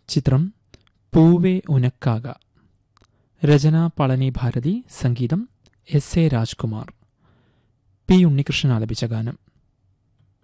ചിത്രം പൂവേ ഉനക്കാക. രചന പളനി ഭാരതി, സംഗീതം S A Rajkumar. P Unnikrishnan ആലപിച്ച ഗാനം.